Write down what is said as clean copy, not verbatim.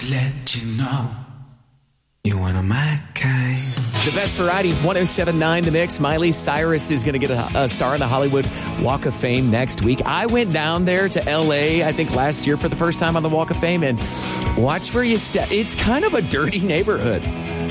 to let you know you're one of my kind. The best variety, 107.9 The Mix. Miley Cyrus is going to get a star on the Hollywood Walk of Fame next week. I went down there to L.A., I think last year for the first time on the Walk of Fame, and watch where you step. It's kind of a dirty neighborhood.